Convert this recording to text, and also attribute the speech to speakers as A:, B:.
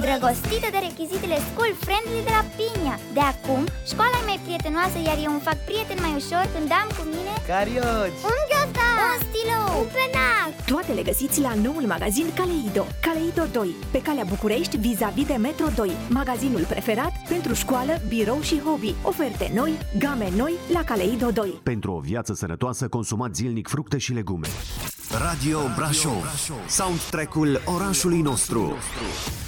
A: îndrăgostită de rechizitele school-friendly de la Piña. De acum, școala e mai prietenoasă, iar eu îmi fac prieten mai ușor când am cu mine
B: carioci,
A: un ghiozdan, un stilou, un penac.
C: Toate le găsiți la noul magazin Caleido. Caleido 2, pe calea București, vis-a-vis de Metro 2. Magazinul preferat pentru școală, birou și hobby. Oferte noi, game noi la Caleido 2.
D: Pentru o viață sănătoasă, consumați zilnic fructe și legume.
E: Radio Brașov, soundtrack-ul orașului nostru.